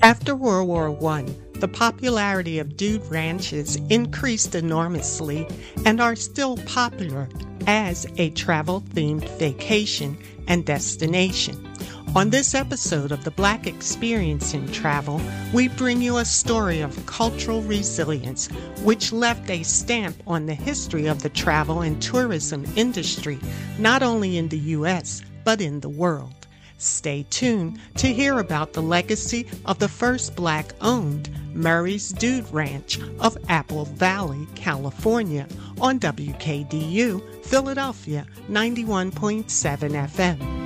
After World War I, the popularity of dude ranches increased enormously and are still popular as a travel-themed vacation and destination. On this episode of The Black Experience in Travel, we bring you a story of cultural resilience, which left a stamp on the history of the travel and tourism industry, not only in the U.S., but in the world. Stay tuned to hear about the legacy of the first Black-owned Murray's Dude Ranch of Apple Valley, California, on WKDU, Philadelphia, 91.7 FM.